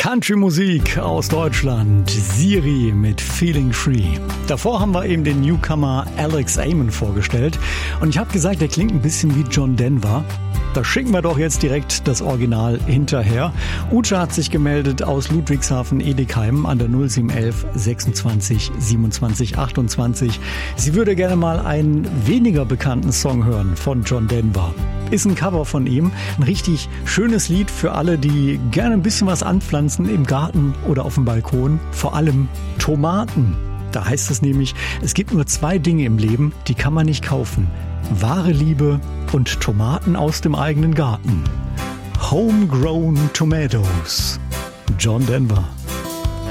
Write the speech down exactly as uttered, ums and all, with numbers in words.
Country-Musik aus Deutschland, Siri mit Feeling Free. Davor haben wir eben den Newcomer Alex Amon vorgestellt und ich habe gesagt, der klingt ein bisschen wie John Denver. Da schicken wir doch jetzt direkt das Original hinterher. Ucha hat sich gemeldet aus Ludwigshafen-Edekheim an der null sieben eins eins sechsundzwanzig siebenundzwanzig achtundzwanzig. Sie würde gerne mal einen weniger bekannten Song hören von John Denver. Ist ein Cover von ihm. Ein richtig schönes Lied für alle, die gerne ein bisschen was anpflanzen im Garten oder auf dem Balkon. Vor allem Tomaten. Da heißt es nämlich, es gibt nur zwei Dinge im Leben, die kann man nicht kaufen. Wahre Liebe und Tomaten aus dem eigenen Garten. Homegrown Tomatoes. John Denver.